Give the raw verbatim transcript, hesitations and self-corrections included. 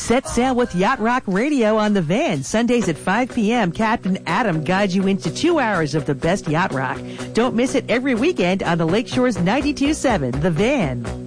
Set sail with Yacht Rock Radio on The Van. Sundays at five p.m. Captain Adam guides you into two hours of the best yacht rock. Don't miss it every weekend on the Lakeshore's ninety-two point seven The Van.